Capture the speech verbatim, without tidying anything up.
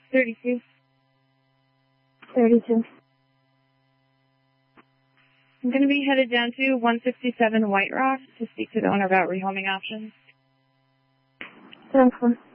thirty-two. thirty-two. I'm going to be headed down to one sixty-seven White Rock to speak to the owner about rehoming options. Thanks, one.